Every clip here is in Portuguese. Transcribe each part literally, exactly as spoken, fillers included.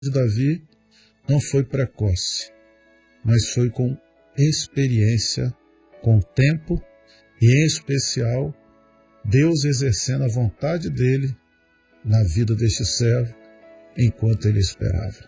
de Davi não foi precoce, mas foi com experiência, com tempo e, em especial, Deus exercendo a vontade dele na vida deste servo enquanto ele esperava.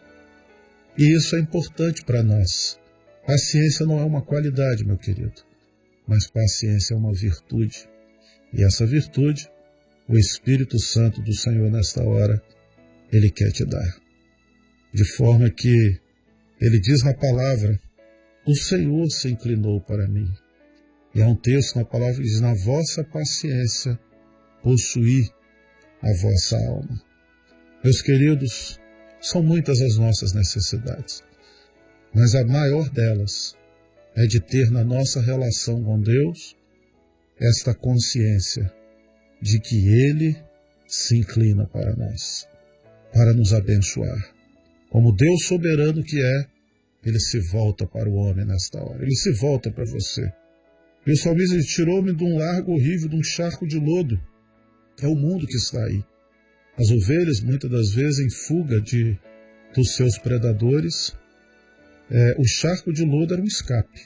E isso é importante para nós. Paciência não é uma qualidade, meu querido, mas paciência é uma virtude. E essa virtude, o Espírito Santo do Senhor nesta hora, ele quer te dar. De forma que ele diz na palavra, o Senhor se inclinou para mim. E há um texto na palavra que diz, na vossa paciência possuí a vossa alma. Meus queridos, são muitas as nossas necessidades, mas a maior delas é de ter na nossa relação com Deus esta consciência de que Ele se inclina para nós, para nos abençoar. Como Deus soberano que é, Ele se volta para o homem nesta hora, Ele se volta para você. E o salmista diz, tirou-me de um largo horrível, de um charco de lodo. É o mundo que está aí. As ovelhas, muitas das vezes, em fuga de, dos seus predadores, é, o charco de lodo era um escape,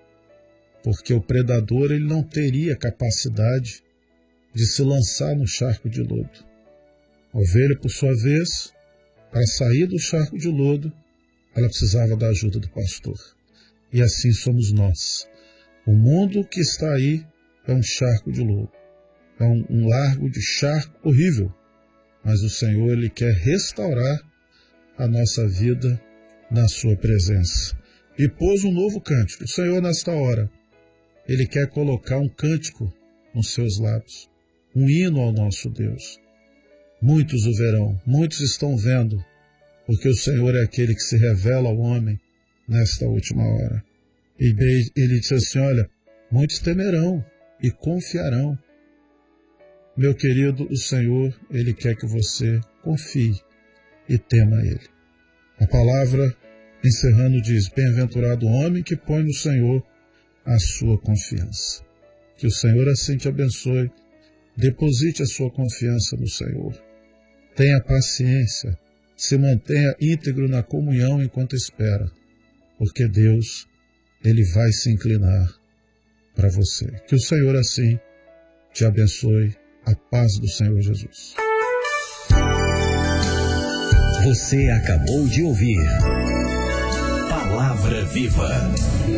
porque o predador ele não teria capacidade de se lançar no charco de lodo. A ovelha, por sua vez, para sair do charco de lodo, ela precisava da ajuda do pastor. E assim somos nós. O mundo que está aí é um charco de lodo, é um, um largo de charco horrível, mas o Senhor ele quer restaurar a nossa vida na sua presença. E pôs um novo cântico. O Senhor, nesta hora, Ele quer colocar um cântico nos seus lábios, um hino ao nosso Deus. Muitos o verão, muitos estão vendo, porque o Senhor é aquele que se revela ao homem nesta última hora. E Ele disse assim, olha, muitos temerão e confiarão. Meu querido, o Senhor, Ele quer que você confie e tema Ele. A palavra, encerrando, diz, bem-aventurado o homem que põe no Senhor a sua confiança. Que o Senhor assim te abençoe. Deposite a sua confiança no Senhor. Tenha paciência. Se mantenha íntegro na comunhão enquanto espera. Porque Deus, Ele vai se inclinar para você. Que o Senhor assim te abençoe. A paz do Senhor Jesus. Você acabou de ouvir Palavra Viva.